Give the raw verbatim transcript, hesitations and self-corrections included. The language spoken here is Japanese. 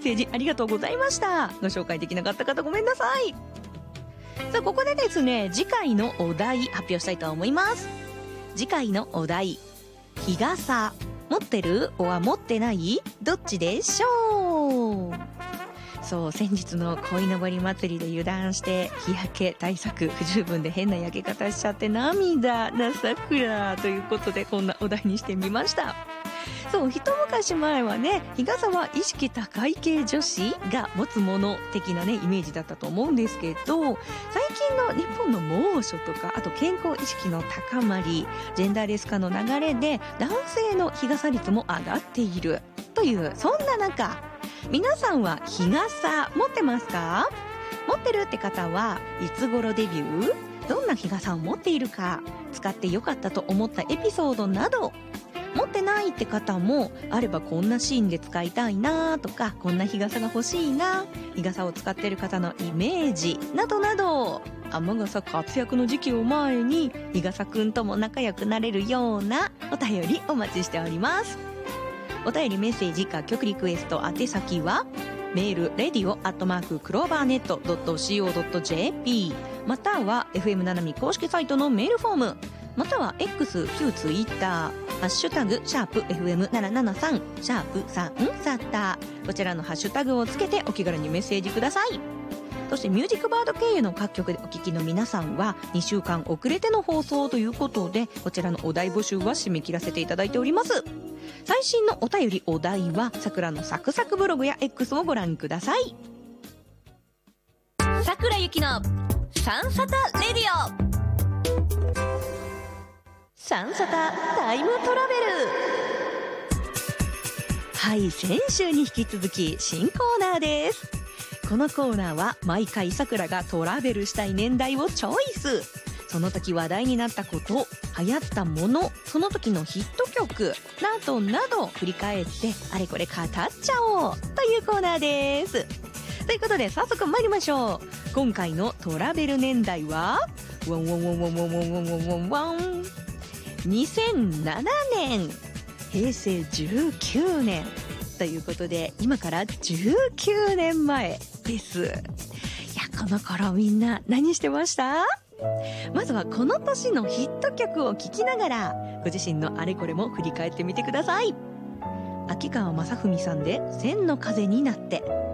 ッセージありがとうございました。ご紹介できなかった方ごめんなさい。さあここでですね、次回のお題発表したいと思います。次回のお題、日傘持ってるおは持ってないどっちでしょう。そう、先日の鯉のぼり祭りで油断して日焼け対策不十分で変な焼け方しちゃって涙なさくらということで、こんなお題にしてみました。そう、一昔前はね、日傘は意識高い系女子が持つもの的なねイメージだったと思うんですけど、最近の日本の猛暑とか、あと健康意識の高まり、ジェンダーレス化の流れで男性の日傘率も上がっているという、そんな中、皆さんは日傘持ってますか？持ってるって方はいつ頃デビュー？どんな日傘を持っているか、使ってよかったと思ったエピソードなど、持ってないって方もあれば、こんなシーンで使いたいなとか、こんな日傘が欲しいな、日傘を使っている方のイメージなどなど、雨傘活躍の時期を前に日傘くんとも仲良くなれるようなお便りお待ちしております。お便りメッセージ楽曲リクエスト宛先はメール レディオ アットマーク クローバーネット ドット シーオー ドット ジェーピー または エフエム ななみ公式サイトのメールフォーム、または X、旧 Twitter、ハッシュタグ、シャープ エフエムななななさん、シャープさんサッター、こちらのハッシュタグをつけてお気軽にメッセージください。そしてミュージックバード経由の各局でお聴きの皆さんはにしゅうかん遅れての放送ということで、こちらのお題募集は締め切らせていただいております。最新のお便りお題はさくらのサクサクブログや X をご覧ください。さくらゆきのサンサタレディオ、サンサタタイムトラベル。はい、先週に引き続き新コーナーです。このコーナーは毎回さくらがトラベルしたい年代をチョイス。その時話題になったこと、流行ったもの、その時のヒット曲などなど振り返ってあれこれ語っちゃおうというコーナーです。ということで早速参りましょう。今回のトラベル年代はワンワンワンワンワンワンワンワンワンワンにせんななねん、へいせいじゅうきゅうねんということで、今からじゅうきゅうねんまえです。いや、この頃みんな何してました？まずはこの年のヒット曲を聴きながら、ご自身のあれこれも振り返ってみてください。秋川雅史さんで千の風になって。